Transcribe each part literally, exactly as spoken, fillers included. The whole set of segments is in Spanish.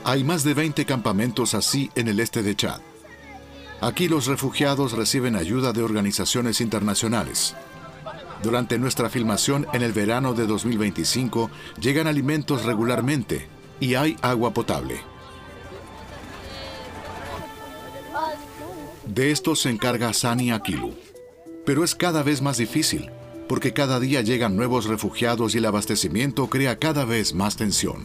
Hay más de veinte campamentos así en el este de Chad. Aquí los refugiados reciben ayuda de organizaciones internacionales. Durante nuestra filmación en el verano de dos mil veinticinco, llegan alimentos regularmente y hay agua potable. De esto se encarga Sani Akilu. Pero es cada vez más difícil, porque cada día llegan nuevos refugiados y el abastecimiento crea cada vez más tensión.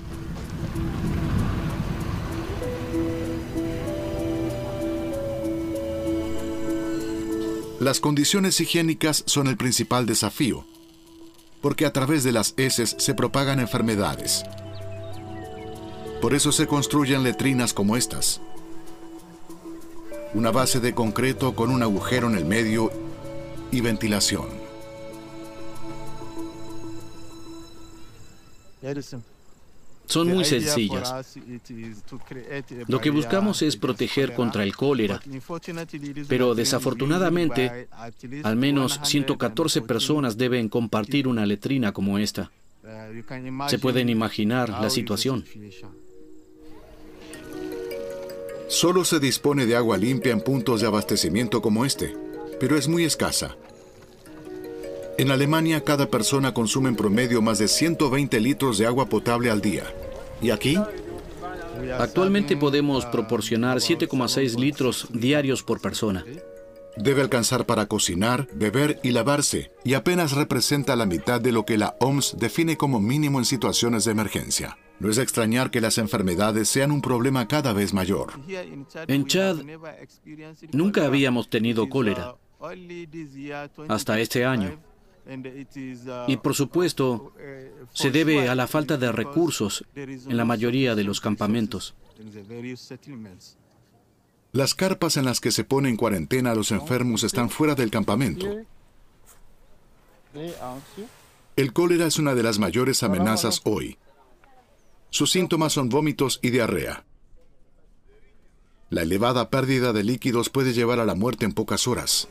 Las condiciones higiénicas son el principal desafío, porque a través de las heces se propagan enfermedades. Por eso se construyen letrinas como estas. Una base de concreto con un agujero en el medio y ventilación. Son muy sencillas. Lo que buscamos es proteger contra el cólera, pero desafortunadamente, al menos ciento catorce personas deben compartir una letrina como esta. Se pueden imaginar la situación. Solo se dispone de agua limpia en puntos de abastecimiento como este, pero es muy escasa. En Alemania, cada persona consume en promedio más de ciento veinte litros de agua potable al día. ¿Y aquí? Actualmente podemos proporcionar siete coma seis litros diarios por persona. Debe alcanzar para cocinar, beber y lavarse, y apenas representa la mitad de lo que la O M S define como mínimo en situaciones de emergencia. No es de extrañar que las enfermedades sean un problema cada vez mayor. En Chad, nunca habíamos tenido cólera, hasta este año. Y por supuesto, se debe a la falta de recursos en la mayoría de los campamentos. Las carpas en las que se pone en cuarentena a los enfermos están fuera del campamento. El cólera es una de las mayores amenazas hoy. Sus síntomas son vómitos y diarrea. La elevada pérdida de líquidos puede llevar a la muerte en pocas horas.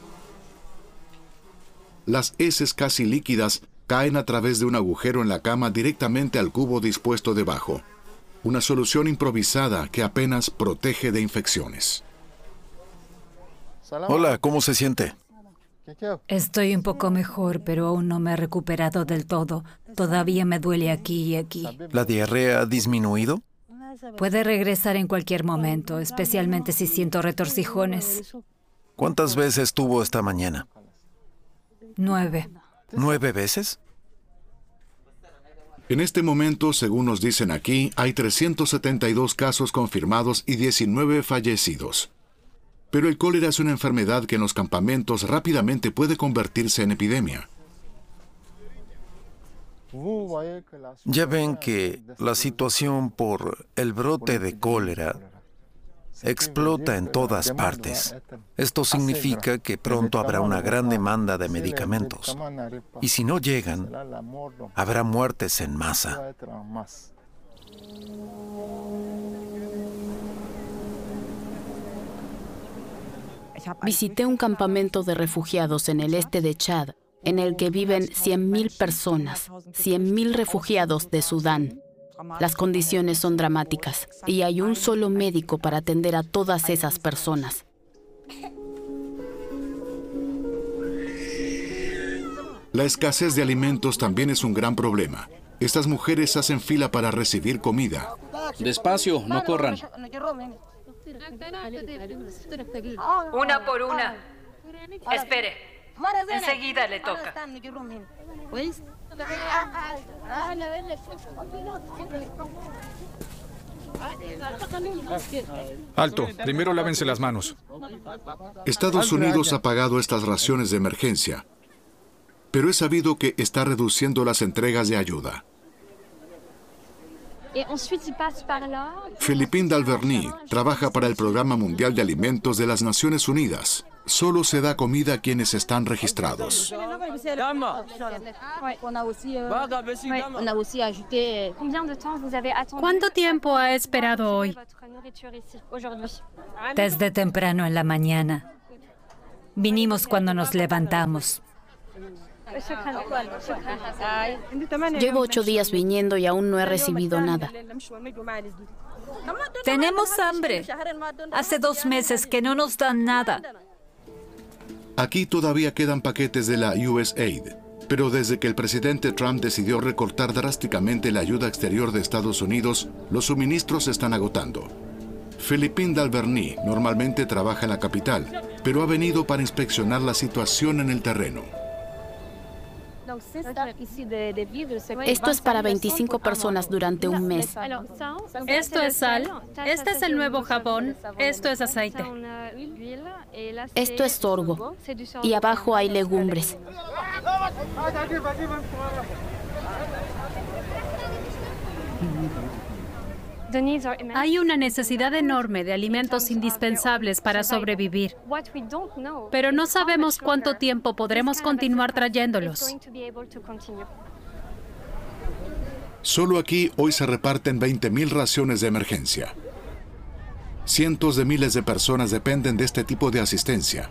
Las heces casi líquidas caen a través de un agujero en la cama directamente al cubo dispuesto debajo. Una solución improvisada que apenas protege de infecciones. Hola, ¿cómo se siente? Estoy un poco mejor, pero aún no me he recuperado del todo. Todavía me duele aquí y aquí. ¿La diarrea ha disminuido? Puede regresar en cualquier momento, especialmente si siento retorcijones. ¿Cuántas veces tuvo esta mañana? Nueve. ¿Nueve veces? En este momento, según nos dicen aquí, hay trescientos setenta y dos casos confirmados y diecinueve fallecidos. Pero el cólera es una enfermedad que en los campamentos rápidamente puede convertirse en epidemia. Ya ven que la situación por el brote de cólera explota en todas partes. Esto significa que pronto habrá una gran demanda de medicamentos. Y si no llegan, habrá muertes en masa. Visité un campamento de refugiados en el este de Chad, en el que viven cien mil personas, cien mil refugiados de Sudán. Las condiciones son dramáticas y hay un solo médico para atender a todas esas personas. La escasez de alimentos también es un gran problema. Estas mujeres hacen fila para recibir comida. Despacio, no corran. Una por una. Espere. Enseguida le toca. Alto, primero lávense las manos. Estados Unidos ha pagado estas raciones de emergencia, pero es sabido que está reduciendo las entregas de ayuda. Philippine Dalverny trabaja para el Programa Mundial de Alimentos de las Naciones Unidas. Solo se da comida a quienes están registrados. ¿Cuánto tiempo ha esperado hoy? Desde temprano en la mañana. Vinimos cuando nos levantamos. Llevo ocho días viniendo y aún no he recibido nada. Tenemos hambre. Hace dos meses que no nos dan nada. Aquí todavía quedan paquetes de la U S A I D, pero desde que el presidente Trump decidió recortar drásticamente la ayuda exterior de Estados Unidos, los suministros se están agotando. Philippine Dalverny normalmente trabaja en la capital, pero ha venido para inspeccionar la situación en el terreno. Esto es para veinticinco personas durante un mes. Esto es sal, este es el nuevo jabón, esto es aceite. Esto es sorgo y abajo hay legumbres. Hay una necesidad enorme de alimentos indispensables para sobrevivir, pero no sabemos cuánto tiempo podremos continuar trayéndolos. Solo aquí hoy se reparten veinte mil raciones de emergencia. Cientos de miles de personas dependen de este tipo de asistencia.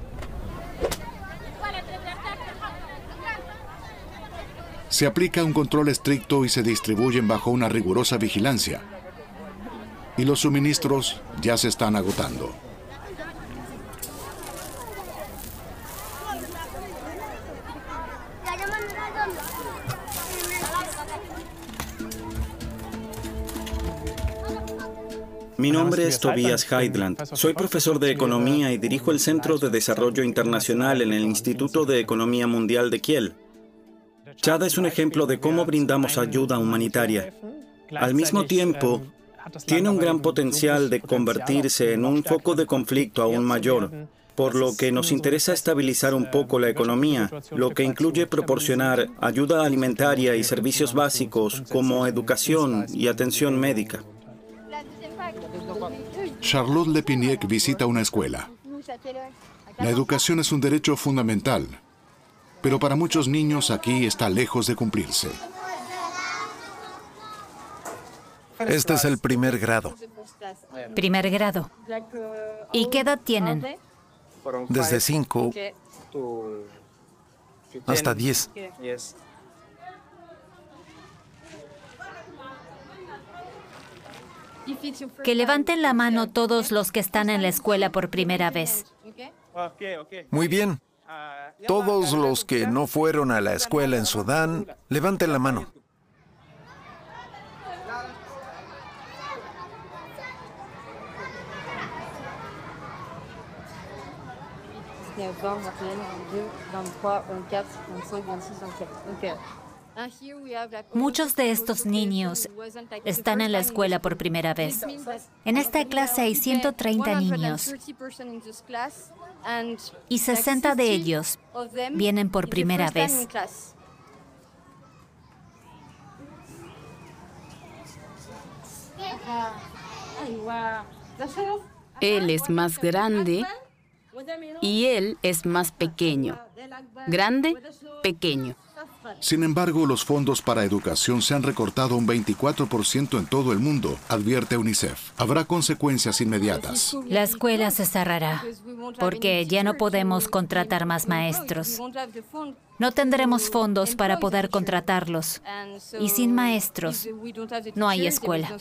Se aplica un control estricto y se distribuyen bajo una rigurosa vigilancia. Y los suministros ya se están agotando. Mi nombre es Tobias Heidland. Soy profesor de Economía y dirijo el Centro de Desarrollo Internacional en el Instituto de Economía Mundial de Kiel. Chad es un ejemplo de cómo brindamos ayuda humanitaria. Al mismo tiempo, tiene un gran potencial de convertirse en un foco de conflicto aún mayor, por lo que nos interesa estabilizar un poco la economía, lo que incluye proporcionar ayuda alimentaria y servicios básicos como educación y atención médica. Charlotte Lepiniek visita una escuela. La educación es un derecho fundamental, pero para muchos niños aquí está lejos de cumplirse. Este es el primer grado. Primer grado. ¿Y qué edad tienen? Desde cinco hasta diez. Que levanten la mano todos los que están en la escuela por primera vez. Muy bien. Todos los que no fueron a la escuela en Sudán, levanten la mano. Muchos de estos niños están en la escuela por primera vez. En esta clase hay ciento treinta niños y sesenta de ellos vienen por primera vez. Él es más grande y él es más pequeño. Grande, pequeño. Sin embargo, los fondos para educación se han recortado un veinticuatro por ciento en todo el mundo, advierte UNICEF. Habrá consecuencias inmediatas. La escuela se cerrará porque ya no podemos contratar más maestros. No tendremos fondos para poder contratarlos. Y sin maestros, no hay escuela.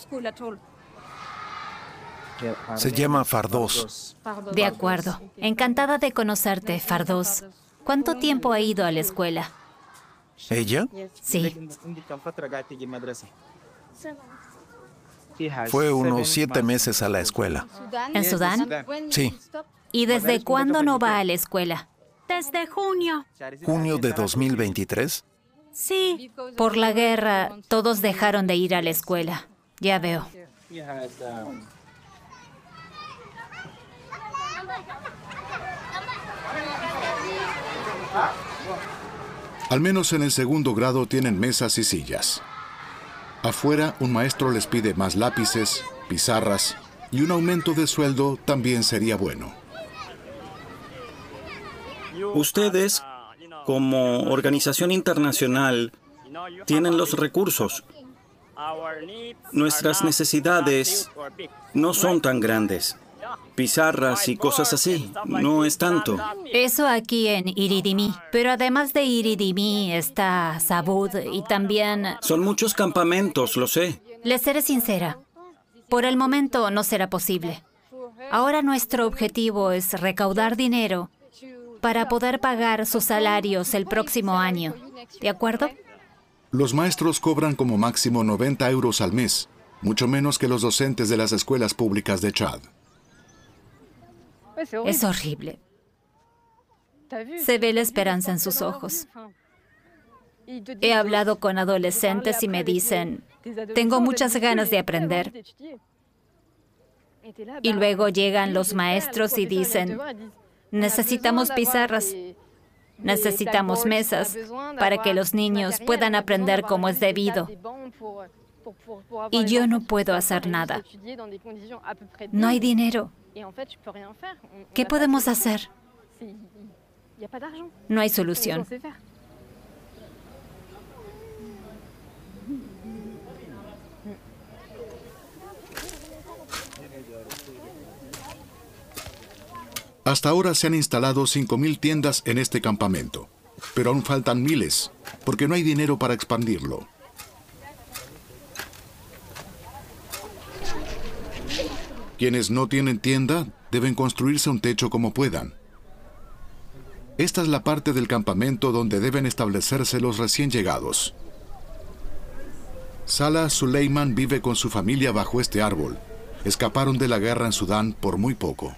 Se llama Fardos. De acuerdo. Encantada de conocerte, Fardos. ¿Cuánto tiempo ha ido a la escuela? ¿Ella? Sí. Fue unos siete meses a la escuela. ¿En Sudán? Sí. ¿Y desde cuándo no va a la escuela? Desde junio. ¿Junio de dos mil veintitrés? Sí. Por la guerra, todos dejaron de ir a la escuela. Ya veo. Al menos en el segundo grado tienen mesas y sillas. Afuera, un maestro les pide más lápices, pizarras y un aumento de sueldo también sería bueno. Ustedes, como organización internacional, tienen los recursos. Nuestras necesidades no son tan grandes. Pizarras y cosas así, no es tanto. Eso aquí en Iridimí. Pero además de Iridimí está Sabud y también... Son muchos campamentos, lo sé. Les seré sincera. Por el momento no será posible. Ahora nuestro objetivo es recaudar dinero para poder pagar sus salarios el próximo año. ¿De acuerdo? Los maestros cobran como máximo noventa euros al mes, mucho menos que los docentes de las escuelas públicas de Chad. Es horrible. Se ve la esperanza en sus ojos. He hablado con adolescentes y me dicen, tengo muchas ganas de aprender. Y luego llegan los maestros y dicen, necesitamos pizarras, necesitamos mesas para que los niños puedan aprender como es debido. Y yo no puedo hacer nada. No hay dinero. ¿Qué podemos hacer? No hay solución. Hasta ahora se han instalado cinco mil tiendas en este campamento, pero aún faltan miles, porque no hay dinero para expandirlo. Quienes no tienen tienda deben construirse un techo como puedan. Esta es la parte del campamento donde deben establecerse los recién llegados. Salah Suleiman vive con su familia bajo este árbol. Escaparon de la guerra en Sudán por muy poco.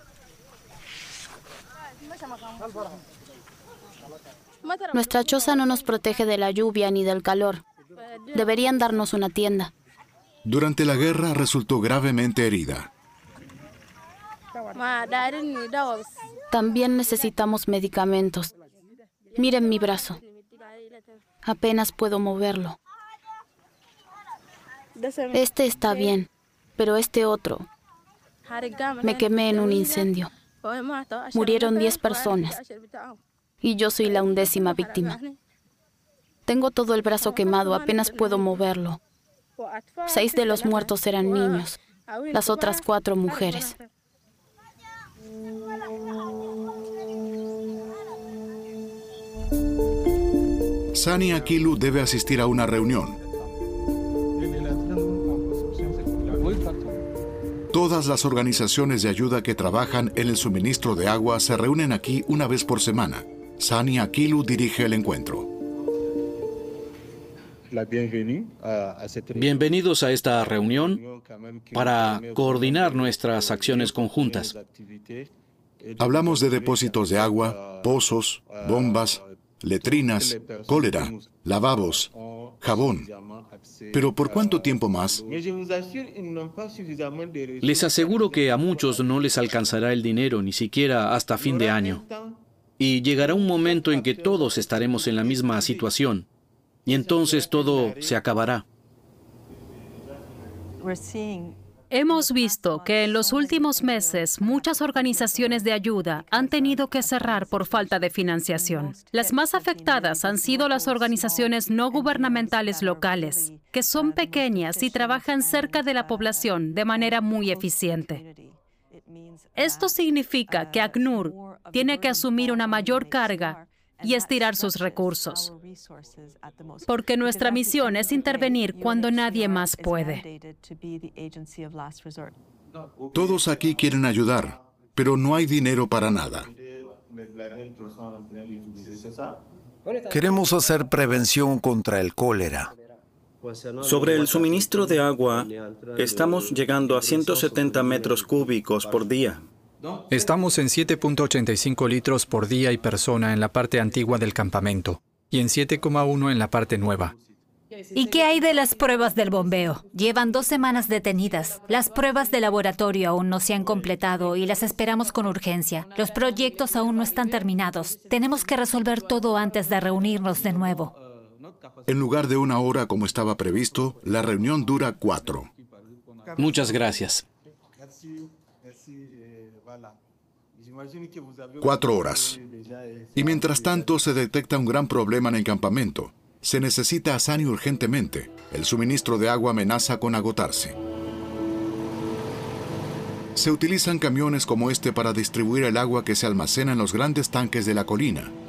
Nuestra choza no nos protege de la lluvia ni del calor. Deberían darnos una tienda. Durante la guerra resultó gravemente herida. También necesitamos medicamentos. Miren mi brazo. Apenas puedo moverlo. Este está bien, pero este otro. Me quemé en un incendio. Murieron diez personas. Y yo soy la undécima víctima. Tengo todo el brazo quemado, apenas puedo moverlo. Seis de los muertos eran niños, las otras cuatro mujeres. Sani Akilu debe asistir a una reunión. Todas las organizaciones de ayuda que trabajan en el suministro de agua se reúnen aquí una vez por semana. Sani Akilu dirige el encuentro. Bienvenidos a esta reunión para coordinar nuestras acciones conjuntas. Hablamos de depósitos de agua, pozos, bombas, letrinas, cólera, lavabos, jabón. ¿Pero por cuánto tiempo más? Les aseguro que a muchos no les alcanzará el dinero ni siquiera hasta fin de año. Y llegará un momento en que todos estaremos en la misma situación. Y entonces todo se acabará. Hemos visto que en los últimos meses muchas organizaciones de ayuda han tenido que cerrar por falta de financiación. Las más afectadas han sido las organizaciones no gubernamentales locales, que son pequeñas y trabajan cerca de la población de manera muy eficiente. Esto significa que ACNUR tiene que asumir una mayor carga y estirar sus recursos, porque nuestra misión es intervenir cuando nadie más puede. Todos aquí quieren ayudar, pero no hay dinero para nada. Queremos hacer prevención contra el cólera. Sobre el suministro de agua, estamos llegando a ciento setenta metros cúbicos por día. Estamos en siete punto ochenta y cinco litros por día y persona en la parte antigua del campamento y en siete coma uno en la parte nueva. ¿Y qué hay de las pruebas del bombeo? Llevan dos semanas detenidas. Las pruebas de laboratorio aún no se han completado y las esperamos con urgencia. Los proyectos aún no están terminados. Tenemos que resolver todo antes de reunirnos de nuevo. En lugar de una hora como estaba previsto, la reunión dura cuatro. Muchas gracias. Cuatro horas. Y mientras tanto se detecta un gran problema en el campamento. Se necesita a Sani urgentemente. El suministro de agua amenaza con agotarse. Se utilizan camiones como este para distribuir el agua que se almacena en los grandes tanques de la colina.